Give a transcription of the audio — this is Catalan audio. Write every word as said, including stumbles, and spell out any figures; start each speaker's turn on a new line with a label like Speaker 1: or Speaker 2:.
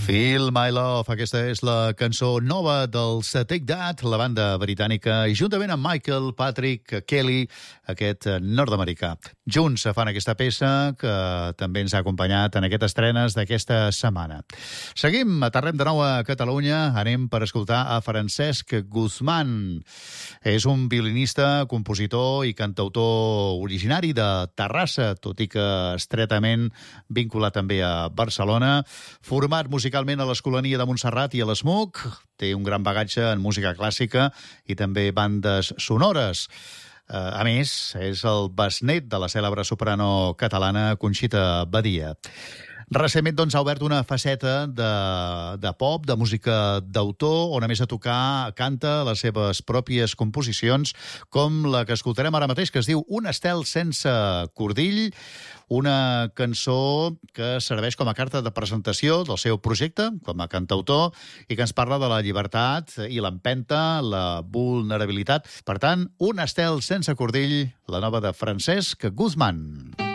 Speaker 1: Feel My Love, aquesta és la cançó nova dels Take That, la banda britànica, i juntament amb Michael Patrick Kelly, aquest nord-americà. Junts fan aquesta peça que també ens ha acompanyat en aquestes estrenes d'aquesta setmana. Seguim, aterrem de nou a Catalunya, anem per escoltar a Francesc Guzmán. És un violinista, compositor i cantautor originari de Terrassa, tot i que estretament vinculat també a Barcelona, format musicalment a l'Escolania de Montserrat i a l'Smuc, té un gran bagatge en música clàssica i també bandes sonores. A més, és el besnet de la cèlebre soprano catalana Conxita Badia. Recentment doncs, ha obert una faceta de, de pop, de música d'autor, on a més de tocar, canta les seves pròpies composicions, com la que escoltarem ara mateix, que es diu Un estel sense cordill, una cançó que serveix com a carta de presentació del seu projecte com a cantautor i que ens parla de la llibertat i l'empenta, la vulnerabilitat. Per tant, Un estel sense cordill, la nova de Francesc Guzmán.